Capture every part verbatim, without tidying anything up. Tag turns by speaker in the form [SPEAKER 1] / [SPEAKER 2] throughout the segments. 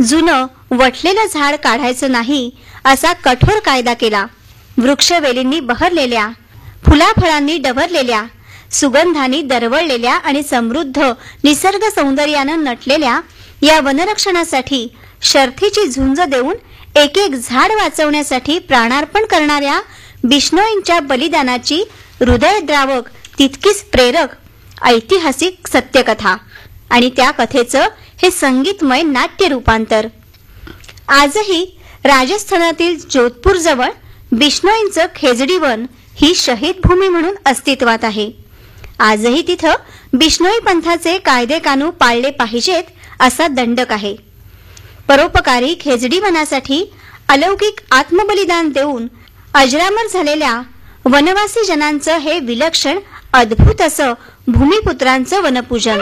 [SPEAKER 1] जुनं वटलेलं झाड काढायचं नाही असा कठोर कायदा केला. वृक्षवेलींनी बहरलेल्या, फुलाफळांनी डवरलेल्या, सुगंधांनी दरवळलेल्या आणि समृद्ध निसर्ग सौंदर्यानं नटलेल्या या वनरक्षणासाठी शर्थीची झुंज देऊन एक एक झाड वाचवण्यासाठी प्राणार्पण करणाऱ्या बिश्नोईंच्या बलिदानाची हृदयद्रावक, तितकीच प्रेरक, ऐतिहासिक सत्यकथा आणि त्या कथेचं हे संगीतमय नाट्य रूपांतर. आजही राजस्थानातील जोधपूरजवळ बिश्नोईंचं खेजडी वन ही शहीद भूमी म्हणून अस्तित्वात आहे. आजही तिथं बिश्नोई पंथाचे कायदे कानून पाळले पाहिजेत असा दंडक आहे. परोपकारी खेजडी वनासाठी अलौकिक आत्मबलिदान देऊन अजरामर झालेल्या वनवासी जनांचं हे विलक्षण, अद्भुत असं भूमिपुत्रांचं वनपूजन.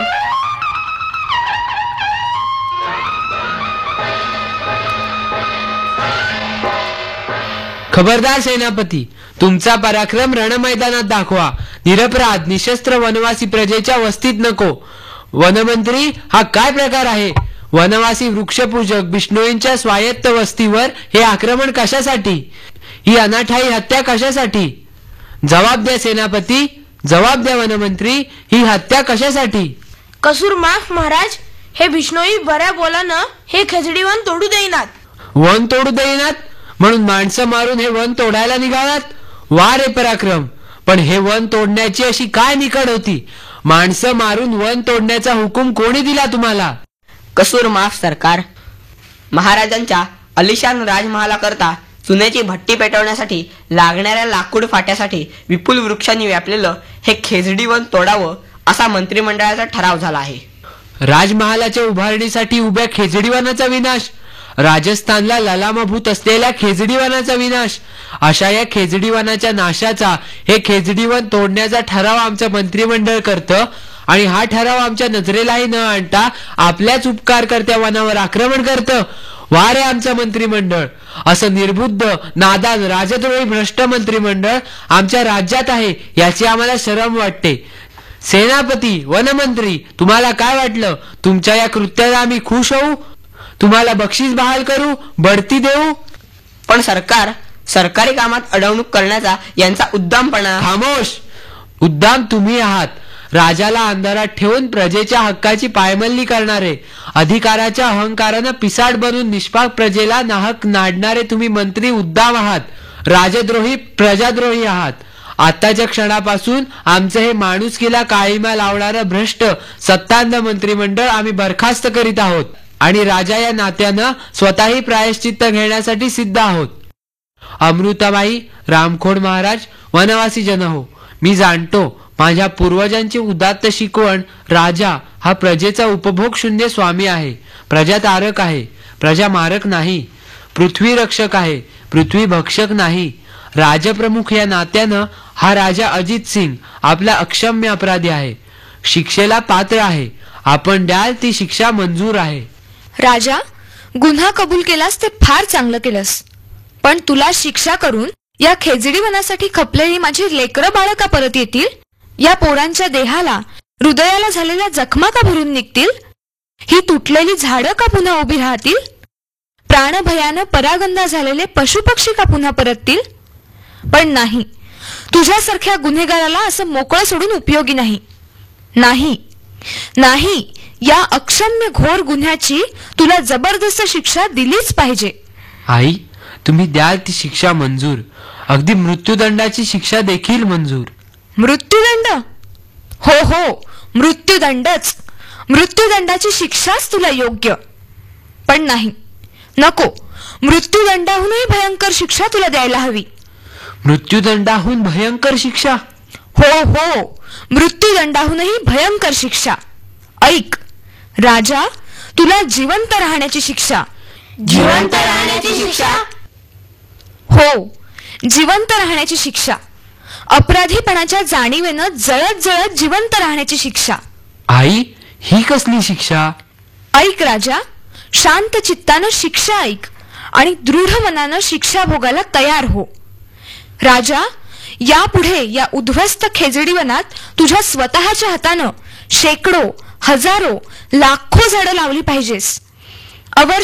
[SPEAKER 2] खबरदार सेनापती, तुमचा पराक्रम रणमैदानात दाखवा. निरपराध निशस्त्र वनवासी प्रजेच्या वस्तीत नको. वनमंत्री, हा काय प्रकार आहे? वनवासी वृक्षपूजक बिश्नोईंच्या स्वायत्त वस्तीवर हे आक्रमण कशासाठी? ही अनाठाई हत्या कशासाठी? जबाब द्या सेनापती, जबाब द्या वनमंत्री, ही हत्या कशासाठी?
[SPEAKER 3] कसूर माफ महाराज. हे बिश्नोई बऱ्या बोलानं हे खेजडी वन तोडू देईनात.
[SPEAKER 2] वन तोडू देईनात म्हणून माणसं मारून हे वन तोडायला निघालात? वा रे पराक्रम. पण हे वन तोडण्याची अशी काय निकड होती? माणसं मारून वन तोडण्याचा हुकूम कोणी दिला तुम्हाला?
[SPEAKER 4] कसूर माफ सरकार. महाराजांच्या अलिशान राजमहालाकरता चुन्याची भट्टी पेटवण्यासाठी लागणाऱ्या लाकूड फाट्यासाठी विपुल वृक्षांनी व्यापलेलं हे खेजडी वन तोडावं असा मंत्रिमंडळाचा ठराव झाला आहे.
[SPEAKER 2] राजमहालाच्या उभारणीसाठी उभ्या खेजडी वनाचा विनाश, राजस्थानला ललामभूत असलेल्या खेजडी वनाचा विनाश, अशा या खेजडी वनाच्या नाशाचा हे खेजडी वन तोडण्याचा ठराव आमचं मंत्रिमंडळ करतं आणि हा ठराव आमच्या नजरेलाही न आणता आपल्याच उपकारकर्त्या वनावर आक्रमण करतं. वा रे आमचं मंत्रिमंडळ. असं निर्बुद्ध, नादान, राजद्रोही भ्रष्ट मंत्रिमंडळ आमच्या राज्यात आहे याची आम्हाला शरम वाटते. सेनापती, वनमंत्री, तुम्हाला काय वाटलं? तुमच्या या कृत्याला आम्ही खुश होऊ? तुम्हाला बक्षीस बहाल करू? बढती देऊ?
[SPEAKER 4] पण सरकार, सरकारी कामात अडवणूक करण्याचा यांचा उद्दामपणा.
[SPEAKER 2] खामोश. उद्दाम तुम्ही आहात. राजाला अंधारात ठेवून प्रजेच्या हक्काची पायमल्ली करणारे, अधिकाराच्या अहंकारानं पिसाड बनून निष्पाप प्रजेला नाहक नाडणारे तुम्ही मंत्री उद्दाम आहात. राजद्रोही, प्रजाद्रोही आहात. आताच्या क्षणापासून आमचं हे माणुसकीला काळीमा लावणारं भ्रष्ट सत्तांध मंत्रिमंडळ आम्ही बरखास्त करीत आहोत आणि राजा या नात्यानं स्वतःही प्रायश्चित्त घेण्यासाठी सिद्ध आहोत. अमृताबाई, रामखोड महाराज, वनवासी जन हो, मी जाणतो माझ्या पूर्वजांची उदात्त शिकवण, राजा हा प्रजेचा उपभोग शून्य स्वामी आहे, प्रजा तारक आहे, प्रजा मारक नाही, पृथ्वी रक्षक आहे, पृथ्वी भक्षक नाही. राजप्रमुख या नात्यानं हा राजा अजित सिंग आपला अक्षम्य अपराधी आहे, शिक्षेला पात्र आहे. आपण द्याल ती शिक्षा मंजूर आहे.
[SPEAKER 5] राजा, गुन्हा कबूल केलास ते फार चांगलं केलंस, पण तुला शिक्षा करून या खेजडी वनासाठी खपलेली माझी लेकरं बाळ का परत येतील? या पोरांच्या देहाला, हृदयाला झालेल्या जखमा का भरून निघतील? ही तुटलेली झाडं का पुन्हा उभी राहतील? प्राणभयानं परागंदा झालेले पशुपक्षी का पुन्हा परततील? पण नाही, तुझ्यासारख्या गुन्हेगाराला असं मोकळं सोडून उपयोगी नाही. नाही नाही, या अक्षम्य घोर गुन्ह्याची तुला जबरदस्त शिक्षा दिलीच पाहिजे.
[SPEAKER 2] आई, तुम्ही द्याल ती शिक्षा मंजूर, अगदी मृत्यूदंडाची शिक्षा देखील मंजूर.
[SPEAKER 5] मृत्यूदंड? हो हो, मृत्यूदंडच. मृत्यूदंडाची शिक्षाच तुला योग्य. पण नाही, नको, मृत्यूदंडाहूनही भयंकर शिक्षा तुला द्यायला हवी.
[SPEAKER 2] मृत्यूदंडाहून भयंकर शिक्षा?
[SPEAKER 5] हो हो, मृत्यूदंडाहूनही भयंकर शिक्षा. ऐक राजा, तुला जिवंत राहण्याची शिक्षा.
[SPEAKER 3] जिवंत राहण्याची शिक्षा?
[SPEAKER 5] हो, जिवंत राहण्याची शिक्षा. अपराधीपणाच्या जाणीवेनं जळत जळत जिवंत राहण्याची शिक्षा.
[SPEAKER 2] आई, ही कसली शिक्षा?
[SPEAKER 5] ऐक राजा, शांत चित्तानं शिक्षा ऐक आणि दृढ मनानं शिक्षा भोगायला तयार हो. राजा, यापुढे या उद्ध्वस्त खेजडी वनात तुझ्या स्वतःच्या हातानं शेकडो, हजारो, लाखो झाडं लावली पाहिजेस. अवर